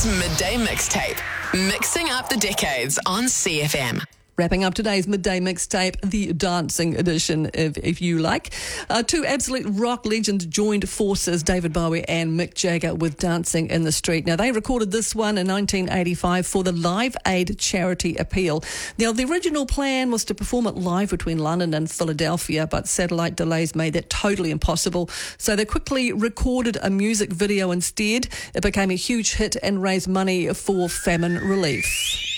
It's Midday Mixtape, mixing up the decades on CFM. Wrapping up today's Midday Mixtape, the dancing edition, if you like. Two absolute rock legends joined forces, David Bowie and Mick Jagger, with Dancing in the Street. Now, they recorded this one in 1985 for the Live Aid charity appeal. Now, the original plan was to perform it live between London and Philadelphia, but satellite delays made that totally impossible. So they quickly recorded a music video instead. It became a huge hit and raised money for famine relief.